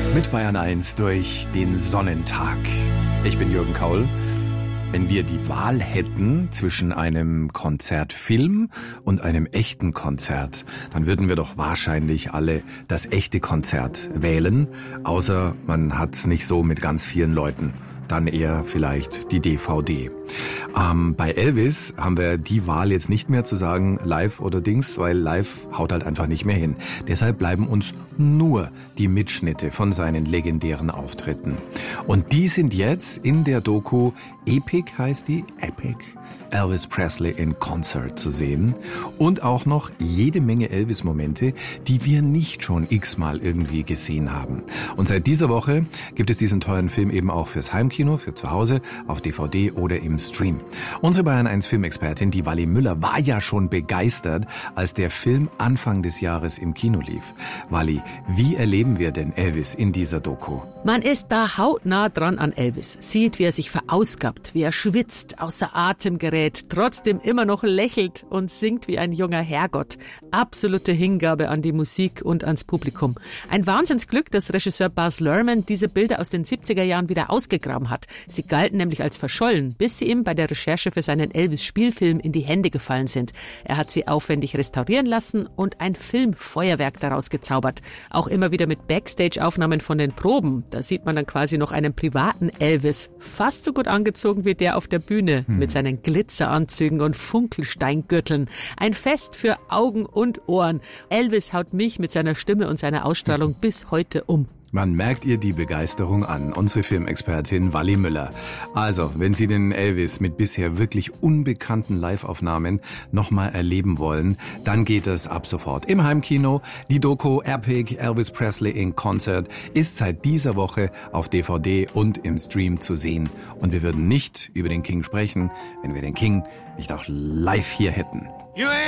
Mit Bayern 1 durch den Sonnentag. Ich bin Jürgen Kaul. Wenn wir die Wahl hätten zwischen einem Konzertfilm und einem echten Konzert, dann würden wir doch wahrscheinlich alle das echte Konzert wählen, außer man hat's nicht so mit ganz vielen Leuten. Dann eher vielleicht die DVD. Bei Elvis haben wir die Wahl jetzt nicht mehr zu sagen, live oder Dings, weil live haut halt einfach nicht mehr hin. Deshalb bleiben uns nur die Mitschnitte von seinen legendären Auftritten. Und die sind jetzt in der Doku Epic, heißt die? Epic? Elvis Presley in Concert zu sehen und auch noch jede Menge Elvis-Momente, die wir nicht schon x-mal irgendwie gesehen haben. Und seit dieser Woche gibt es diesen tollen Film eben auch fürs Heimkino, für zu Hause, auf DVD oder im Stream. Unsere Bayern 1 Filmexpertin, die Wally Müller, war ja schon begeistert, als der Film Anfang des Jahres im Kino lief. Wally, wie erleben wir denn Elvis in dieser Doku? Man ist da hautnah dran an Elvis, sieht, wie er sich verausgabt, wie er schwitzt, außer Atem gerät, trotzdem immer noch lächelt und singt wie ein junger Herrgott. Absolute Hingabe an die Musik und ans Publikum. Ein Wahnsinnsglück, dass Regisseur Baz Luhrmann diese Bilder aus den 70er Jahren wieder ausgegraben hat. Sie galten nämlich als verschollen, bis sie ihm bei der Recherche für seinen Elvis-Spielfilm in die Hände gefallen sind. Er hat sie aufwendig restaurieren lassen und ein Filmfeuerwerk daraus gezaubert. Auch immer wieder mit Backstage-Aufnahmen von den Proben. Da sieht man dann quasi noch einen privaten Elvis, fast so gut angezogen wie der auf der Bühne, mit seinen Glitzeranzügen und Funkelsteingürteln. Ein Fest für Augen und Ohren. Elvis haut mich mit seiner Stimme und seiner Ausstrahlung bis heute um. Man merkt ihr die Begeisterung an, unsere Filmexpertin Wally Müller. Also, wenn Sie den Elvis mit bisher wirklich unbekannten Live-Aufnahmen nochmal erleben wollen, dann geht es ab sofort im Heimkino. Die Doku Epic Elvis Presley in Concert ist seit dieser Woche auf DVD und im Stream zu sehen. Und wir würden nicht über den King sprechen, wenn wir den King nicht auch live hier hätten.